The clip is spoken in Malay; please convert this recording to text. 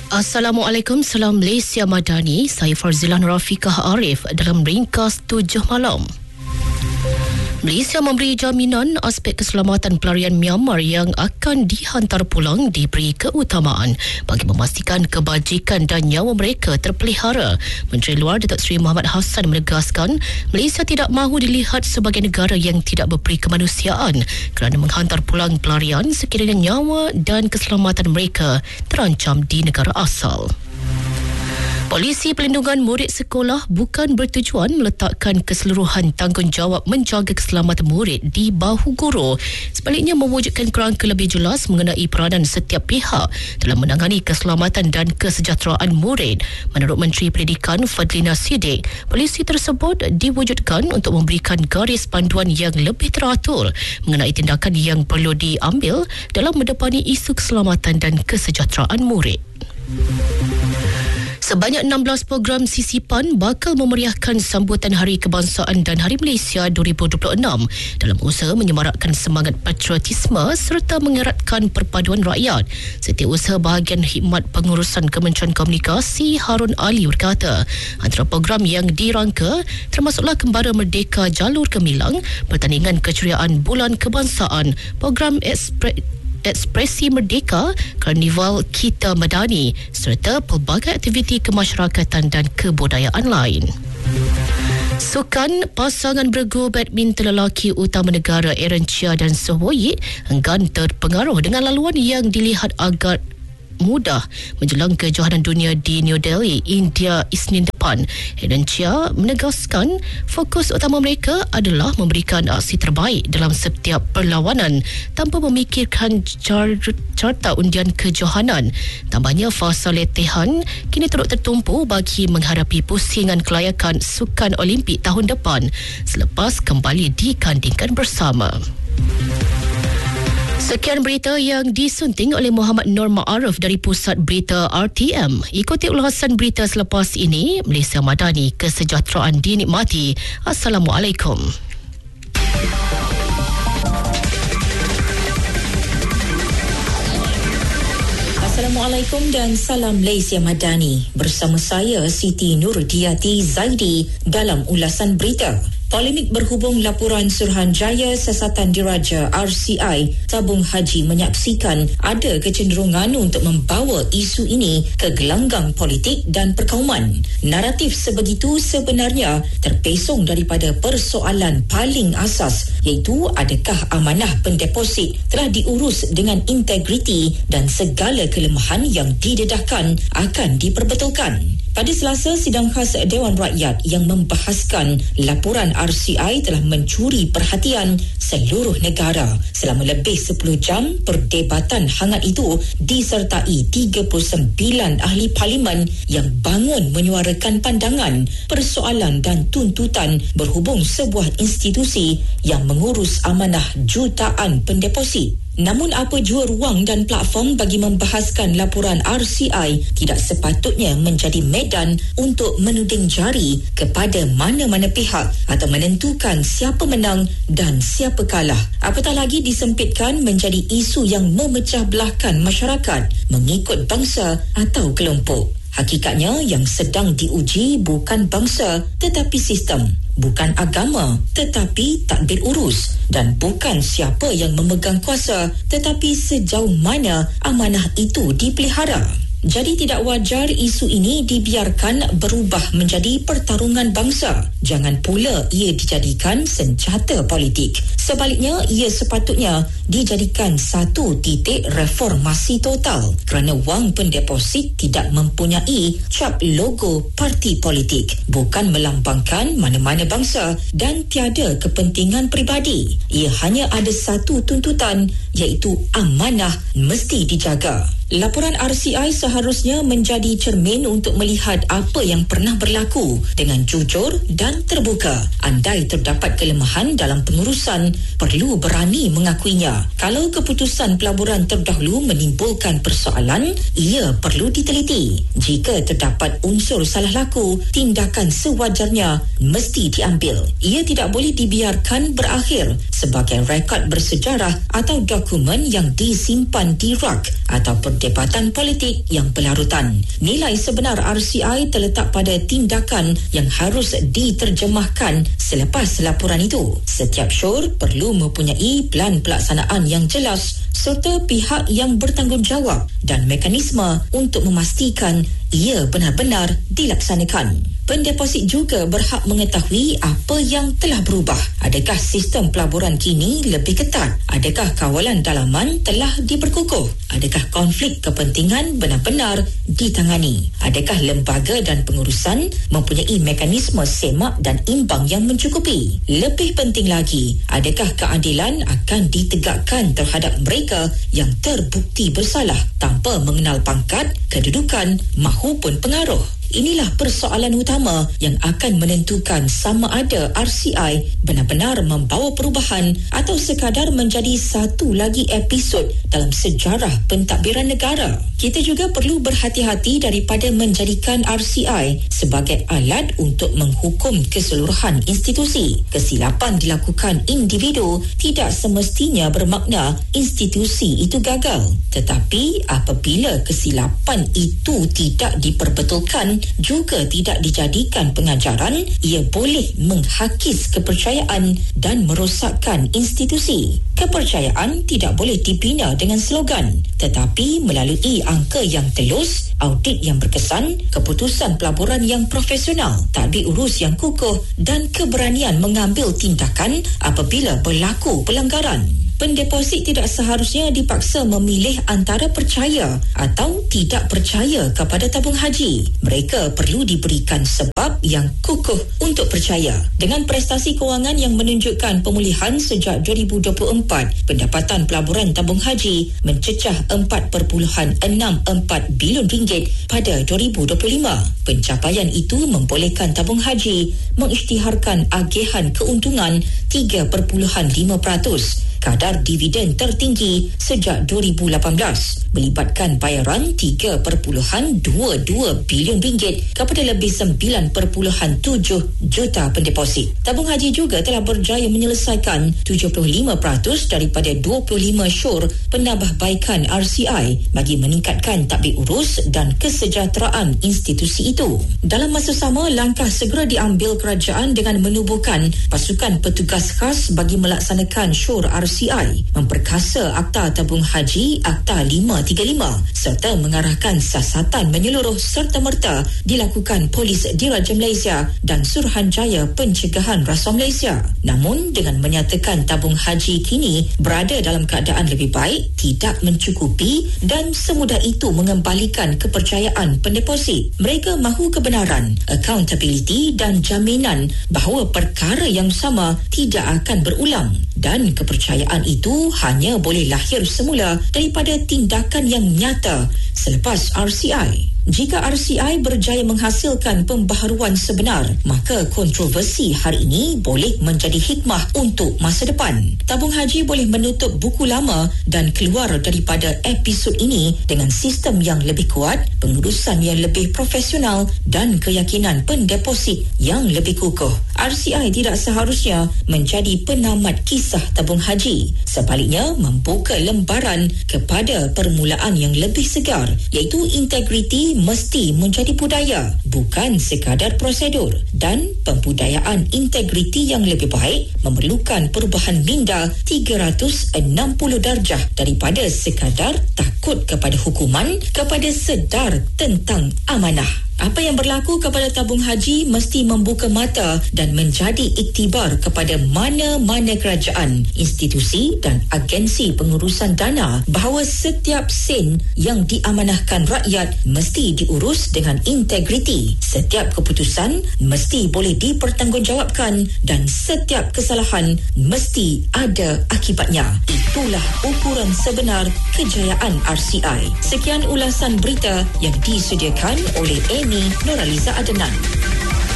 Assalamualaikum, salam Malaysia Madani. Saya Farzilan Rafiqah Arif dalam ringkas 7 malam. Malaysia memberi jaminan aspek keselamatan pelarian Myanmar yang akan dihantar pulang diberi keutamaan bagi memastikan kebajikan dan nyawa mereka terpelihara. Menteri Luar Datuk Seri Muhammad Hassan menegaskan Malaysia tidak mahu dilihat sebagai negara yang tidak berperi kemanusiaan kerana menghantar pulang pelarian sekiranya nyawa dan keselamatan mereka terancam di negara asal. Polisi Pelindungan Murid Sekolah bukan bertujuan meletakkan keseluruhan tanggungjawab menjaga keselamatan murid di bahu guru. Sebaliknya mewujudkan kerangka lebih jelas mengenai peranan setiap pihak dalam menangani keselamatan dan kesejahteraan murid. Menurut Menteri Pendidikan Fadlina Siddiq, polisi tersebut diwujudkan untuk memberikan garis panduan yang lebih teratur mengenai tindakan yang perlu diambil dalam mendepani isu keselamatan dan kesejahteraan murid. Sebanyak 16 program sisipan bakal memeriahkan sambutan Hari Kebangsaan dan Hari Malaysia 2026 dalam usaha menyemarakkan semangat patriotisme serta mengeratkan perpaduan rakyat. Setiausaha Bahagian Khidmat Pengurusan Kementerian Komunikasi Harun Ali berkata, antara program yang dirangka termasuklah Kembara Merdeka Jalur Gemilang, Pertandingan Keceriaan Bulan Kebangsaan, program Ekspresi Merdeka, Karnival Kita Madani serta pelbagai aktiviti kemasyarakatan dan kebudayaan lain. Sukan pasangan bergu badminton lelaki utama negara Aaron Chia dan Soh Woyik enggan terpengaruh dengan laluan yang dilihat agak mudah menjelang kejohanan dunia di New Delhi, India Isnin depan. Aaron Chia menegaskan fokus utama mereka adalah memberikan aksi terbaik dalam setiap perlawanan tanpa memikirkan carta undian kejohanan. Tambahnya, fasa latihan kini turut tertumpu bagi menghadapi pusingan kelayakan Sukan Olimpik tahun depan selepas kembali dikandingkan bersama. Sekian berita yang disunting oleh Muhammad Nur Ma'aruf dari Pusat Berita RTM. Ikuti ulasan berita selepas ini. Malaysia Madani, kesejahteraan dinikmati. Assalamualaikum. Assalamualaikum dan salam Malaysia Madani. Bersama saya Siti Nurdiati Zaidi dalam ulasan berita. Polemik berhubung laporan Suruhanjaya Siasatan Diraja RCI tabung haji menyaksikan ada kecenderungan untuk membawa isu ini ke gelanggang politik dan perkauman. Naratif sebegitu sebenarnya terpesong daripada persoalan paling asas, iaitu adakah amanah pendeposit telah diurus dengan integriti dan segala kelemahan yang didedahkan akan diperbetulkan. Pada Selasa, sidang khas Dewan Rakyat yang membahaskan laporan RCI telah mencuri perhatian seluruh negara. Selama lebih 10 jam, perdebatan hangat itu disertai 39 ahli parlimen yang bangun menyuarakan pandangan, persoalan dan tuntutan berhubung sebuah institusi yang mengurus amanah jutaan pendeposit. Namun apa jua ruang dan platform bagi membahaskan laporan RCI tidak sepatutnya menjadi medan untuk menuding jari kepada mana-mana pihak atau menentukan siapa menang dan siapa kalah. Apatah lagi disempitkan menjadi isu yang memecah belahkan masyarakat mengikut bangsa atau kelompok. Hakikatnya yang sedang diuji bukan bangsa tetapi sistem, bukan agama tetapi tadbir urus, dan bukan siapa yang memegang kuasa tetapi sejauh mana amanah itu dipelihara. Jadi tidak wajar isu ini dibiarkan berubah menjadi pertarungan bangsa. Jangan pula ia dijadikan senjata politik. Sebaliknya, ia sepatutnya dijadikan satu titik reformasi total kerana wang pendeposit tidak mempunyai cap logo parti politik, bukan melambangkan mana-mana bangsa dan tiada kepentingan peribadi. Ia hanya ada satu tuntutan, iaitu amanah mesti dijaga. Laporan RCI seharusnya menjadi cermin untuk melihat apa yang pernah berlaku dengan jujur dan terbuka. Andai terdapat kelemahan dalam pengurusan, perlu berani mengakuinya. Kalau keputusan pelaburan terdahulu menimbulkan persoalan, ia perlu diteliti. Jika terdapat unsur salah laku, tindakan sewajarnya mesti diambil. Ia tidak boleh dibiarkan berakhir sebagai rekod bersejarah atau dokumen dokumen yang disimpan di rak atau perdebatan politik yang berlarutan. Nilai sebenar RCI terletak pada tindakan yang harus diterjemahkan selepas laporan itu. Setiap syur perlu mempunyai plan pelaksanaan yang jelas serta pihak yang bertanggungjawab dan mekanisme untuk memastikan ia benar-benar dilaksanakan. Pendeposit juga berhak mengetahui apa yang telah berubah. Adakah sistem pelaburan kini lebih ketat? Adakah kawalan dalaman telah diperkukuh? Adakah konflik kepentingan benar-benar ditangani? Adakah lembaga dan pengurusan mempunyai mekanisme semak dan imbang yang mencukupi? Lebih penting lagi, adakah keadilan akan ditegakkan terhadap mereka yang terbukti bersalah tanpa mengenal pangkat, kedudukan mahupun pengaruh? Inilah persoalan utama yang akan menentukan sama ada RCI benar-benar membawa perubahan atau sekadar menjadi satu lagi episod dalam sejarah pentadbiran negara. Kita juga perlu berhati-hati daripada menjadikan RCI sebagai alat untuk menghukum keseluruhan institusi. Kesilapan dilakukan individu tidak semestinya bermakna institusi itu gagal. Tetapi apabila kesilapan itu tidak diperbetulkan juga tidak dijadikan pengajaran, ia boleh menghakis kepercayaan dan merosakkan institusi. Kepercayaan tidak boleh dibina dengan slogan, tetapi melalui angka yang telus, audit yang berkesan, keputusan pelaburan yang profesional, tadbir urus yang kukuh dan keberanian mengambil tindakan apabila berlaku pelanggaran. Pendeposit tidak seharusnya dipaksa memilih antara percaya atau tidak percaya kepada tabung haji. Mereka perlu diberikan sebab yang kukuh untuk percaya. Dengan prestasi kewangan yang menunjukkan pemulihan sejak 2024, pendapatan pelaburan tabung haji mencecah 4.64 bilion ringgit pada 2025. Pencapaian itu membolehkan tabung haji mengisytiharkan agihan keuntungan 3.5%. Kadar dividen tertinggi sejak 2018 melibatkan bayaran 3.22 bilion ringgit kepada lebih 9.7 juta pendeposit. Tabung haji juga telah berjaya menyelesaikan 75% daripada 25 syur penambahbaikan RCI bagi meningkatkan tadbir urus dan kesejahteraan institusi itu. Dalam masa sama, langkah segera diambil kerajaan dengan menubuhkan pasukan petugas khas bagi melaksanakan syur RCI, memperkasa Akta Tabung Haji Akta 535 serta mengarahkan siasatan menyeluruh serta-merta dilakukan Polis Diraja Malaysia dan Suruhanjaya Pencegahan Rasuah Malaysia. Namun dengan menyatakan tabung haji kini berada dalam keadaan lebih baik tidak mencukupi dan semudah itu mengembalikan kepercayaan pendeposit. Mereka mahu kebenaran, accountability dan jaminan bahawa perkara yang sama tidak akan berulang, dan kepercayaan itu hanya boleh lahir semula daripada tindakan yang nyata selepas RCI. Jika RCI berjaya menghasilkan pembaharuan sebenar, maka kontroversi hari ini boleh menjadi hikmah untuk masa depan. Tabung haji boleh menutup buku lama dan keluar daripada episod ini dengan sistem yang lebih kuat, pengurusan yang lebih profesional dan keyakinan pendeposit yang lebih kukuh. RCI tidak seharusnya menjadi penamat kisah tabung haji. Sebaliknya, membuka lembaran kepada permulaan yang lebih segar, iaitu integriti mesti menjadi budaya, bukan sekadar prosedur, dan pembudayaan integriti yang lebih baik memerlukan perubahan minda 360 darjah daripada sekadar takut kepada hukuman kepada sedar tentang amanah. Apa yang berlaku kepada tabung haji mesti membuka mata dan menjadi iktibar kepada mana-mana kerajaan, institusi dan agensi pengurusan dana bahawa setiap sen yang diamanahkan rakyat mesti diurus dengan integriti. Setiap keputusan mesti boleh dipertanggungjawabkan dan setiap kesalahan mesti ada akibatnya. Itulah ukuran sebenar kejayaan RCI. Sekian ulasan berita yang disediakan oleh Nurhaliza Adnan.